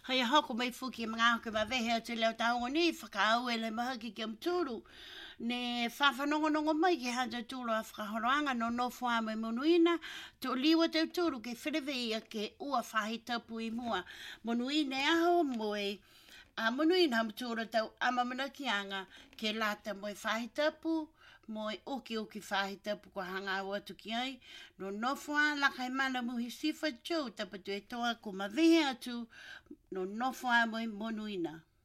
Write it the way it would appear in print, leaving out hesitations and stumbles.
Hai hoko mai fuki mga hake ma vehe te leo taongo ni whakaau e le mahaki ki am tūru. Ne whawhanongonongo mai ki hata tūru a whakahoroanga no nofo a mai monuina. To liwa te tūru ke whirewe ia ke ua whahitapu i mua. Monuina e aho moe a monuina ham tūra tau amamana ki anga ke lata moe whahitapu. Moe oki whahitapu ko hanga au atu ki ai. No nofo a lakai mana muhi sifa tau tapatu e toa ko mawehe atu no nofo a moe monuina.